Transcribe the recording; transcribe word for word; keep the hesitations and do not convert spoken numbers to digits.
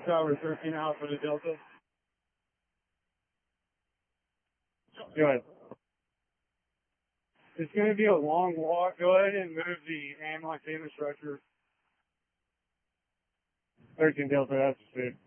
Tower thirteen Alpha to Delta. Go ahead. It's going to be a long walk. Go ahead and move the ammo containment structure. thirteen Delta, that's the speed.